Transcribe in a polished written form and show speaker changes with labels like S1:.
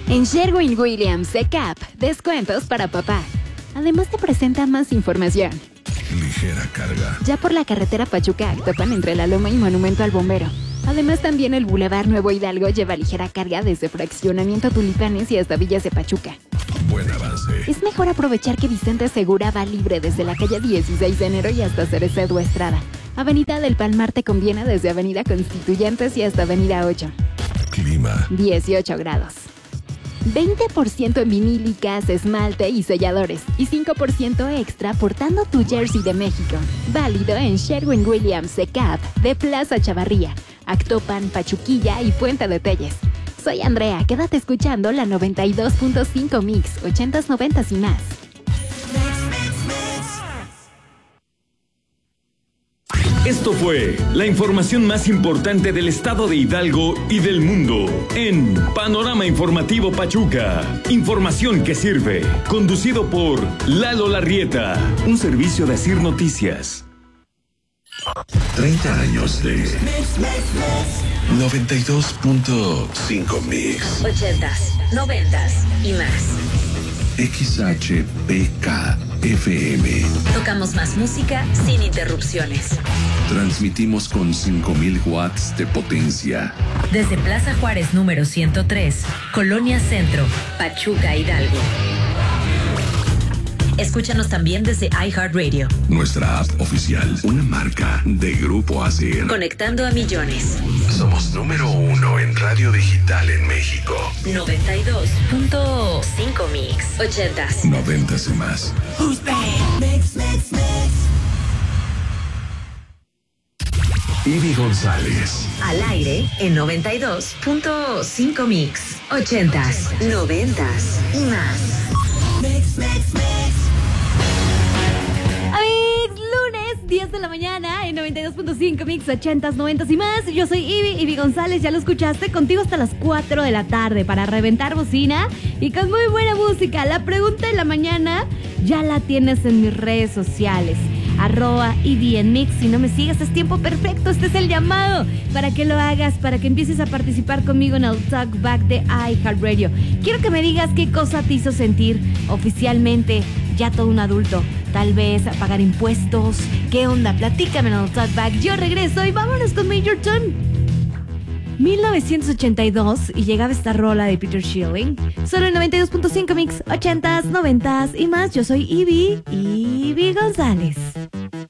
S1: En Sherwin-Williams Secap, descuentos para papá. Además te presenta más información.
S2: Ligera carga.
S1: Ya por la carretera Pachuca-Actopan entre La Loma y Monumento al Bombero. Además también el Boulevard Nuevo Hidalgo lleva ligera carga desde Fraccionamiento Tulipanes y hasta Villas de Pachuca.
S2: Buen avance.
S1: Es mejor aprovechar que Vicente Segura va libre desde la calle 16 de enero y hasta Cerezo Estrada. Avenida del Palmar te conviene desde Avenida Constituyentes y hasta Avenida 8.
S2: Clima.
S1: 18 grados. 20% en vinílicas, esmalte y selladores. Y 5% extra portando tu jersey de México. Válido en Sherwin-Williams Secap de Plaza Chavarría, Actopan, Pachuquilla y Puente de Telles. Soy Andrea, quédate escuchando la 92.5 Mix, 80s, 90s y más.
S3: Esto fue la información más importante del estado de Hidalgo y del mundo en Panorama Informativo Pachuca. Información que sirve. Conducido por Lalo Larrieta. Un servicio de Asir Noticias.
S2: 30 años de 92.5 Mix.
S4: 80s, 90s y más.
S2: XHPK FM.
S4: Tocamos más música sin interrupciones.
S2: Transmitimos con 5,000 watts de potencia.
S4: Desde Plaza Juárez número 103, Colonia Centro, Pachuca, Hidalgo. Escúchanos también desde iHeartRadio.
S2: Nuestra app oficial, una marca de Grupo ASIR.
S4: Conectando a millones.
S2: Somos número 1 en radio digital en México.
S4: 92.5 Mix. 80s.
S2: 90s y más.
S4: Who's bad? Mix.
S2: Ivy González.
S4: Al aire en 92.5 Mix. 80s, 90s y más. Mix.
S5: Amigos, lunes, 10 de la mañana en 92.5 Mix, 80s, 90s y más. Yo soy Ivy González, ya lo escuchaste, contigo hasta las 4 de la tarde para reventar bocina y con muy buena música. La pregunta de la mañana ya la tienes en mis redes sociales. @Ivy en Mix. Si no me sigues, es tiempo perfecto. Este es el llamado para que lo hagas, para que empieces a participar conmigo en el Talkback de iHeartRadio. Quiero que me digas qué cosa te hizo sentir oficialmente ya todo un adulto. Tal vez a pagar impuestos. ¿Qué onda? Platícame en el Talkback. Yo regreso y vámonos con Major Tom. 1982 y llegaba esta rola de Peter Schilling. Solo en 92.5 Mix, 80s, 90s y más. Yo soy Ivy González.